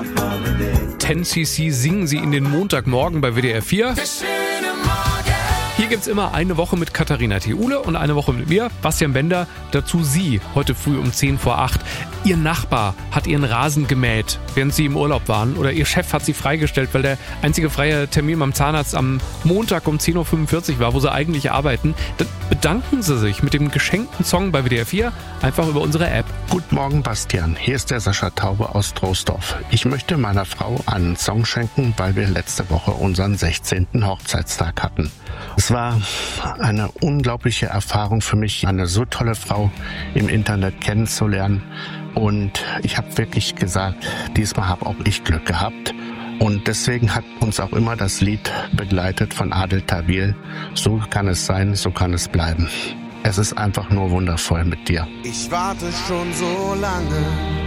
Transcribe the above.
10cc singen sie in den Montagmorgen bei WDR 4. Hier gibt's immer eine Woche mit Katharina Theule und eine Woche mit mir, Bastian Bender. Dazu Sie, heute früh um 10 vor 8. Ihr Nachbar hat Ihren Rasen gemäht, während Sie im Urlaub waren. Oder Ihr Chef hat Sie freigestellt, weil der einzige freie Termin beim Zahnarzt am Montag um 10.45 Uhr war, wo Sie eigentlich arbeiten. Dann bedanken Sie sich mit dem geschenkten Song bei WDR 4 einfach über unsere App. Guten Morgen, Bastian. Hier ist der Sascha Taube aus Troisdorf. Ich möchte meiner Frau einen Song schenken, weil wir letzte Woche unseren 16. Hochzeitstag hatten. Es war eine unglaubliche Erfahrung für mich, eine so tolle Frau im Internet kennenzulernen. Und ich habe wirklich gesagt, diesmal habe auch ich Glück gehabt. Und deswegen hat uns auch immer das Lied begleitet von Adel Tawil. So kann es sein, so kann es bleiben. Es ist einfach nur wundervoll mit dir. Ich warte schon so lange